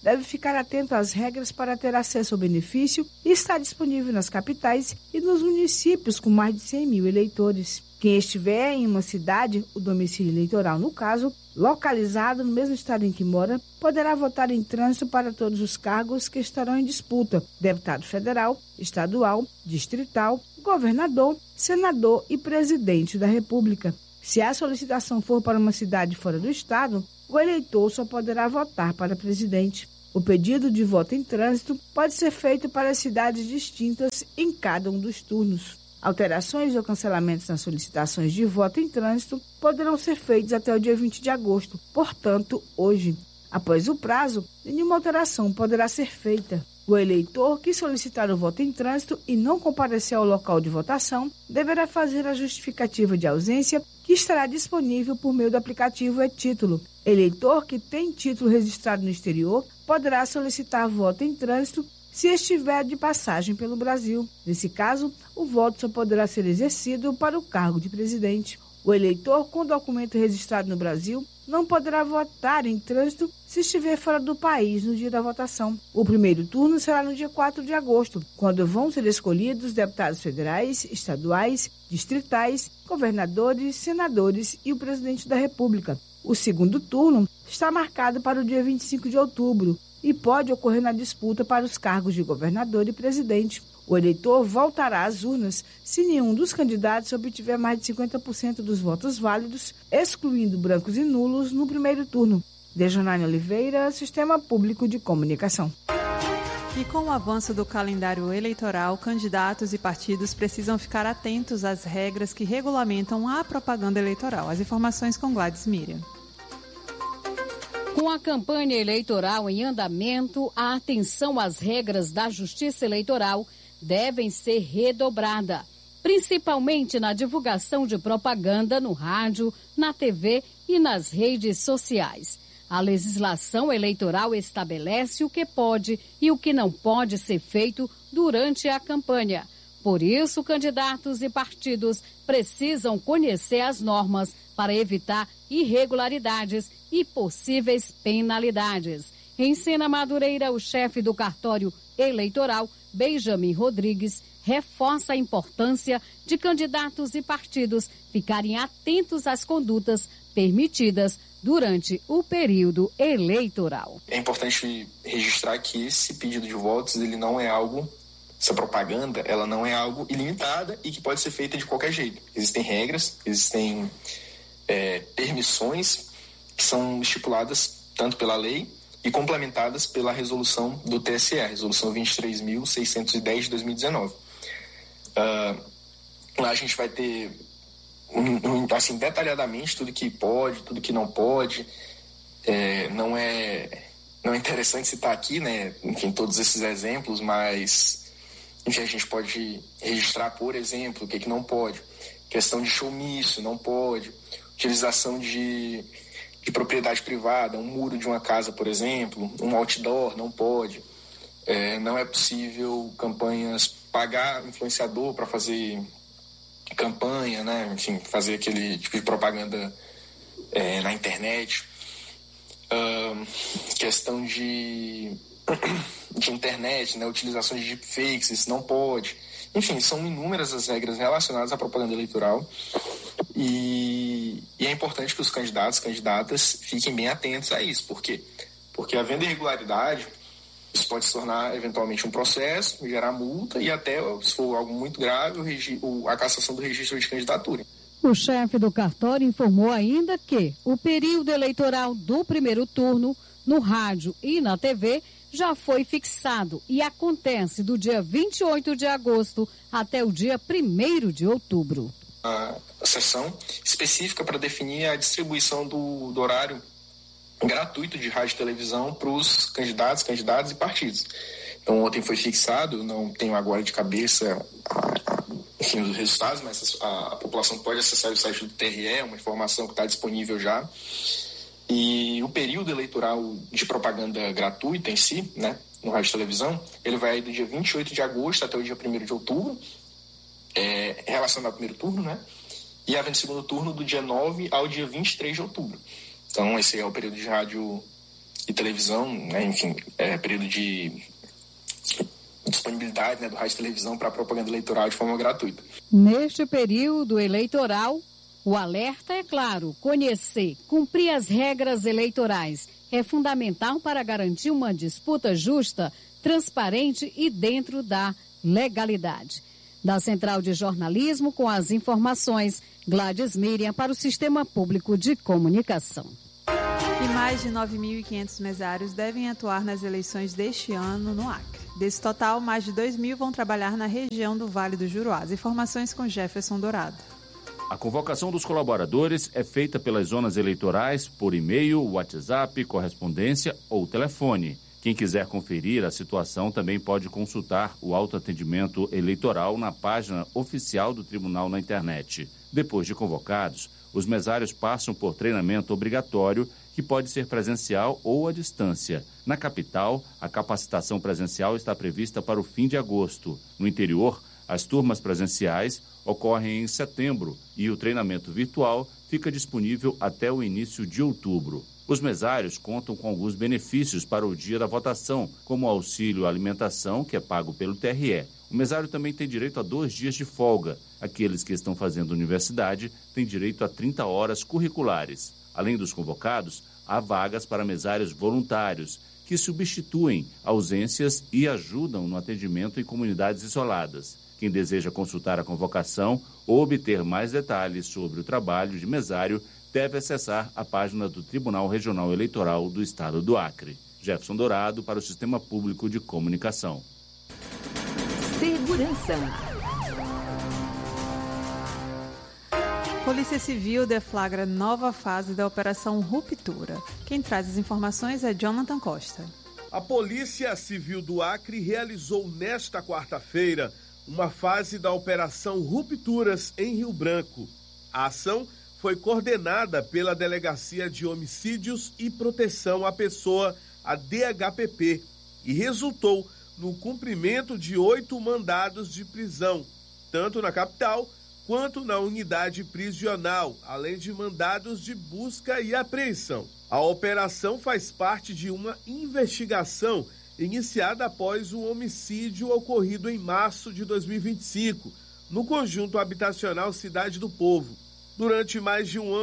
deve ficar atento às regras para ter acesso ao benefício e está disponível nas capitais e nos municípios com mais de 100 mil eleitores. Quem estiver em uma cidade, o domicílio eleitoral no caso, localizado no mesmo estado em que mora, poderá votar em trânsito para todos os cargos que estarão em disputa: deputado federal, estadual, distrital, governador, senador e presidente da República. Se a solicitação for para uma cidade fora do estado, o eleitor só poderá votar para presidente. O pedido de voto em trânsito pode ser feito para cidades distintas em cada um dos turnos. Alterações ou cancelamentos nas solicitações de voto em trânsito poderão ser feitos até o dia 20 de agosto, portanto, hoje. Após o prazo, nenhuma alteração poderá ser feita. O eleitor que solicitar o voto em trânsito e não comparecer ao local de votação deverá fazer a justificativa de ausência, que estará disponível por meio do aplicativo e-Título. Eleitor que tem título registrado no exterior poderá solicitar voto em trânsito se estiver de passagem pelo Brasil. Nesse caso, o voto só poderá ser exercido para o cargo de presidente. O eleitor com documento registrado no Brasil não poderá votar em trânsito se estiver fora do país no dia da votação. O primeiro turno será no dia 4 de agosto, quando vão ser escolhidos deputados federais, estaduais, distritais, governadores, senadores e o presidente da República. O segundo turno está marcado para o dia 25 de outubro e pode ocorrer na disputa para os cargos de governador e presidente. O eleitor voltará às urnas se nenhum dos candidatos obtiver mais de 50% dos votos válidos, excluindo brancos e nulos no primeiro turno. Dejanane Oliveira, Sistema Público de Comunicação. E com o avanço do calendário eleitoral, candidatos e partidos precisam ficar atentos às regras que regulamentam a propaganda eleitoral. As informações com Gladys Miriam. Com a campanha eleitoral em andamento, a atenção às regras da Justiça Eleitoral devem ser redobrada, principalmente na divulgação de propaganda no rádio, na TV e nas redes sociais. A legislação eleitoral estabelece o que pode e o que não pode ser feito durante a campanha. Por isso, candidatos e partidos precisam conhecer as normas para evitar irregularidades e possíveis penalidades. Em Sena Madureira, o chefe do cartório eleitoral, Benjamin Rodrigues, reforça a importância de candidatos e partidos ficarem atentos às condutas permitidas durante o período eleitoral. É importante registrar que esse pedido de votos, ele não é algo, essa propaganda, ela não é algo ilimitada e que pode ser feita de qualquer jeito. Existem regras, existem permissões que são estipuladas tanto pela lei e complementadas pela resolução do TSE, a resolução 23.610 de 2019. Lá a gente vai ter assim, detalhadamente tudo que pode, tudo que não pode. Não é interessante citar aqui, né, enfim, todos esses exemplos, mas enfim, a gente pode registrar, por exemplo, o que não pode. Questão de showmício, não pode. Utilização de propriedade privada, um muro de uma casa, por exemplo, um outdoor, não pode. Não é possível campanhas, pagar influenciador para fazer campanha, né? Enfim, fazer aquele tipo de propaganda na internet. Questão de internet, né? Utilização de deepfakes, isso não pode. Enfim, são inúmeras as regras relacionadas à propaganda eleitoral e é importante que os candidatos e candidatas fiquem bem atentos a isso. Por quê? Porque havendo irregularidade, isso pode se tornar eventualmente um processo, gerar multa e até, se for algo muito grave, a cassação do registro de candidatura. O chefe do cartório informou ainda que o período eleitoral do primeiro turno, no rádio e na TV, já foi fixado e acontece do dia 28 de agosto até o dia 1º de outubro. A sessão específica para definir a distribuição do horário gratuito de rádio e televisão para os candidatos e partidos. Então, ontem foi fixado, não tenho agora de cabeça enfim, os resultados, mas a população pode acessar o site do TRE, uma informação que está disponível já. E o período eleitoral de propaganda gratuita em si, né, no rádio e televisão, ele vai do dia 28 de agosto até o dia 1º de outubro, relacionado ao primeiro turno, né, e havendo segundo turno do dia 9 ao dia 23 de outubro. Então, esse é o período de rádio e televisão, né, enfim, período de disponibilidade, né, do rádio e televisão para propaganda eleitoral de forma gratuita. Neste período eleitoral, o alerta é claro, conhecer, cumprir as regras eleitorais é fundamental para garantir uma disputa justa, transparente e dentro da legalidade. Da Central de Jornalismo, com as informações, Gladys Miriam para o Sistema Público de Comunicação. E mais de 9.500 mesários devem atuar nas eleições deste ano no Acre. Desse total, mais de 2.000 vão trabalhar na região do Vale do Juruá. As informações com Jefferson Dourado. A convocação dos colaboradores é feita pelas zonas eleitorais por e-mail, WhatsApp, correspondência ou telefone. Quem quiser conferir a situação também pode consultar o autoatendimento eleitoral na página oficial do tribunal na internet. Depois de convocados, os mesários passam por treinamento obrigatório que pode ser presencial ou à distância. Na capital, a capacitação presencial está prevista para o fim de agosto. No interior, as turmas presenciais ocorrem em setembro e o treinamento virtual fica disponível até o início de outubro. Os mesários contam com alguns benefícios para o dia da votação, como o auxílio alimentação, que é pago pelo TRE. O mesário também tem direito a 2 dias de folga. Aqueles que estão fazendo universidade têm direito a 30 horas curriculares. Além dos convocados, há vagas para mesários voluntários, que substituem ausências e ajudam no atendimento em comunidades isoladas. Quem deseja consultar a convocação ou obter mais detalhes sobre o trabalho de mesário deve acessar a página do Tribunal Regional Eleitoral do Estado do Acre. Jefferson Dourado para o Sistema Público de Comunicação. Segurança. Polícia Civil deflagra nova fase da Operação Ruptura. Quem traz as informações é Jonathan Costa. A Polícia Civil do Acre realizou nesta quarta-feira uma fase da Operação Rupturas em Rio Branco. A ação foi coordenada pela Delegacia de Homicídios e Proteção à Pessoa, a DHPP, e resultou no cumprimento de 8 mandados de prisão, tanto na capital quanto na unidade prisional, além de mandados de busca e apreensão. A operação faz parte de uma investigação iniciada após um homicídio ocorrido em março de 2025, no conjunto habitacional Cidade do Povo. Durante mais de um ano,